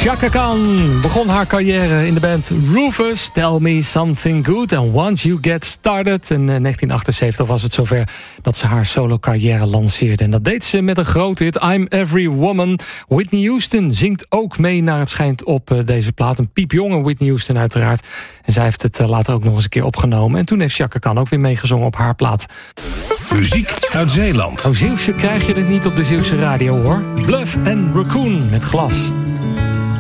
Chaka Khan begon haar carrière in de band Rufus, Tell Me Something Good. And once you get started. In 1978 was het zover dat ze haar solo-carrière lanceerde. En dat deed ze met een grote hit, I'm Every Woman. Whitney Houston zingt ook mee naar het schijnt op deze plaat. Een piepjonge Whitney Houston uiteraard. En zij heeft het later ook nog eens een keer opgenomen. En toen heeft Chaka Khan ook weer meegezongen op haar plaat. Muziek uit Zeeland. Oh, Zeeuwse krijg je het niet op de Zeeuwse radio hoor. Bluff en Raccoon met Glas.